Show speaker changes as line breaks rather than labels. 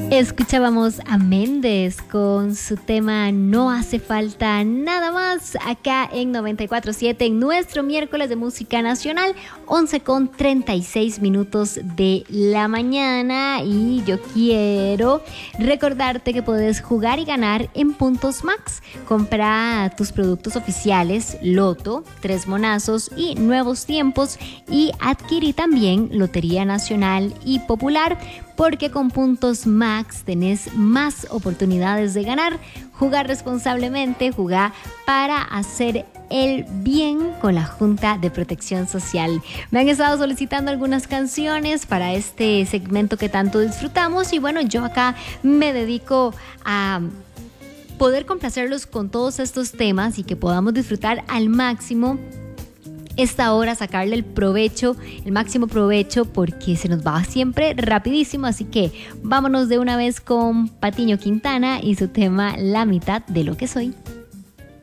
Escuchábamos a Méndez con su tema No hace falta nada más, acá en 94.7 en nuestro miércoles de música nacional, 11:36 de la mañana. Y yo quiero recordarte que puedes jugar y ganar en Puntos Max. Compra tus productos oficiales Loto, Tres Monazos y Nuevos Tiempos, y adquirí también Lotería Nacional y Popular, porque con Puntos Max tenés más oportunidades de ganar. Jugar responsablemente, jugar para hacer el bien con la Junta de Protección Social. Me han estado solicitando algunas canciones para este segmento que tanto disfrutamos, y bueno, yo acá me dedico a poder complacerlos con todos estos temas y que podamos disfrutar al máximo esta hora, sacarle el máximo provecho, porque se nos va siempre rapidísimo. Así que vámonos de una vez con Patiño Quintana y su tema La mitad de lo que soy.